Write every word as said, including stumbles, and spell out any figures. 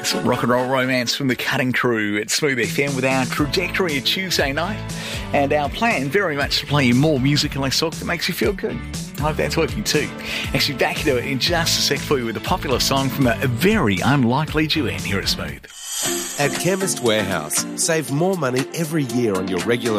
Some rock and roll romance from the Cutting Crew at Smooth F M with our trajectory of Tuesday night. And our plan very much to play you more music and less talk that makes you feel good. I hope that's working too. Actually, back into it in just a sec for you with a popular song from a very unlikely duet here at Smooth. At Chemist Warehouse, save more money every year on your regular